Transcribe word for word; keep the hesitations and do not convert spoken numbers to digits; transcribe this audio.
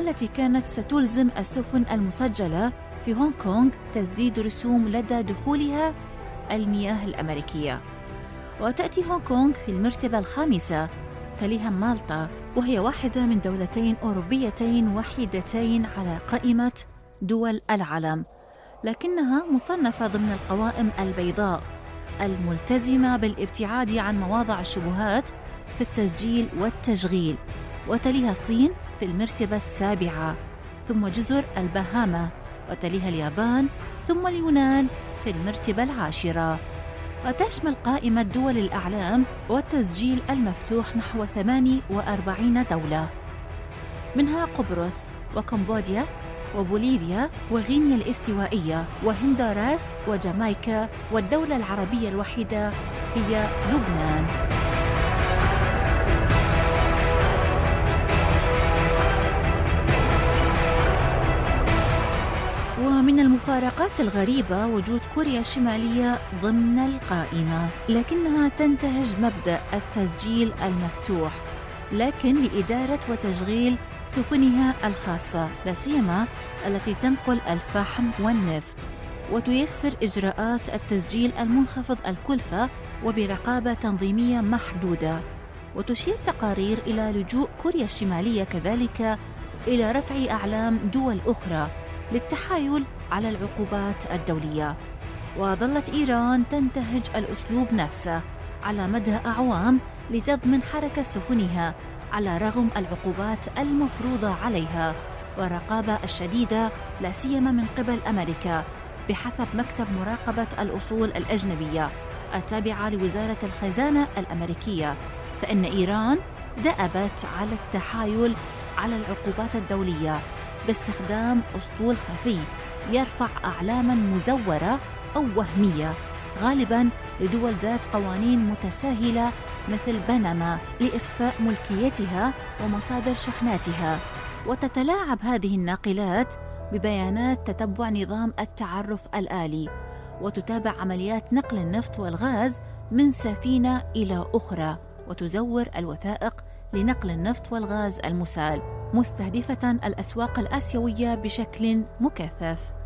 والتي كانت ستلزم السفن المسجلة في هونغ كونغ تسديد رسوم لدى دخولها المياه الأمريكية. وتأتي هونغ كونغ في المرتبة الخامسة، تليها مالطا، وهي واحدة من دولتين أوروبيتين وحيدتين على قائمة دول العالم، لكنها مصنفة ضمن القوائم البيضاء الملتزمة بالابتعاد عن مواضع الشبهات في التسجيل والتشغيل. وتليها الصين في المرتبة السابعة، ثم جزر البهاما، وتليها اليابان، ثم اليونان في المرتبة العاشرة. وتشمل قائمة دول الأعلام والتسجيل المفتوح نحو ثمانية وأربعين دولة، منها قبرص وكمبوديا وبوليفيا وغينيا الاستوائية وهندوراس وجامايكا، والدولة العربية الوحيدة هي لبنان. ومن المفارقات الغريبة وجود كوريا الشمالية ضمن القائمة، لكنها تنتهج مبدأ التسجيل المفتوح، لكن لإدارة وتشغيل سفنها الخاصة، لا سيما التي تنقل الفحم والنفط، وتيسر إجراءات التسجيل المنخفض الكلفة وبرقابة تنظيمية محدودة. وتشير تقارير إلى لجوء كوريا الشمالية كذلك إلى رفع أعلام دول أخرى للتحايل على العقوبات الدولية. وظلت إيران تنتهج الأسلوب نفسه على مدى أعوام لتضمن حركة سفنها على رغم العقوبات المفروضة عليها والرقابة الشديدة، لا سيما من قبل أمريكا، بحسب مكتب مراقبة الأصول الأجنبية التابعة لوزارة الخزانة الأمريكية. فإن إيران دأبت على التحايل على العقوبات الدولية باستخدام أسطول خفي يرفع أعلاما مزورة أو وهمية، غالباً لدول ذات قوانين متساهلة مثل بنما، لإخفاء ملكيتها ومصادر شحناتها. وتتلاعب هذه الناقلات ببيانات تتبع نظام التعرف الآلي، وتتابع عمليات نقل النفط والغاز من سفينة إلى أخرى، وتزور الوثائق لنقل النفط والغاز المسال، مستهدفة الأسواق الآسيوية بشكل مكثف.